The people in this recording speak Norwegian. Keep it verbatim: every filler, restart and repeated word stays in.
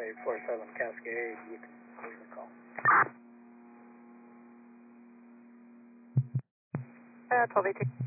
eight four seven Cascade, you can clear the call. Uh, twelve eighteen.